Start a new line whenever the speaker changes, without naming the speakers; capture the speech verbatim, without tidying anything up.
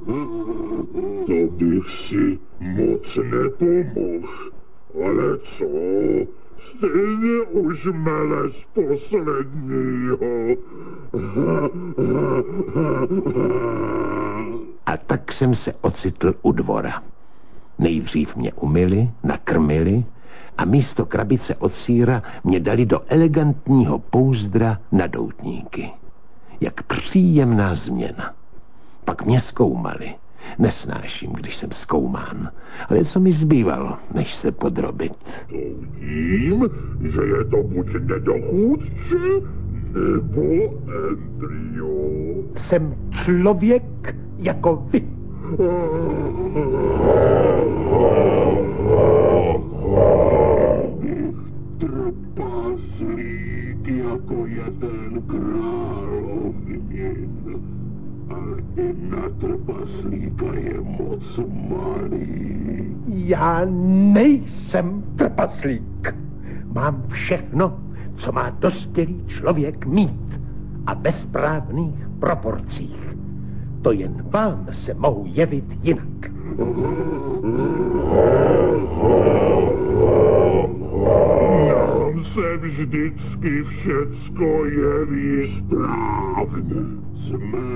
To bych si moc nepomohl. Ale co? Stejně už meleš posledního.
A tak jsem se ocitl u dvora. Nejdřív mě umyli, nakrmili a místo krabice od sýra mě dali do elegantního pouzdra na doutníky. Jak příjemná změna. Pak mě zkoumali. Nesnáším, když jsem zkoumán. Ale co mi zbývalo, než se podrobit?
Soudím, že je to buď nedochůdce, nebo embryo.
Jsem člověk jako vy.
Trpaslík jako jeden královnin. Ale i na trpaslíka je moc malý.
Já nejsem trpaslík. Mám všechno, co má dospělý člověk mít. A ve správných proporcích. To jen vám se mohu jevit jinak.
Nám se vždycky všecko jeví správně. Jsme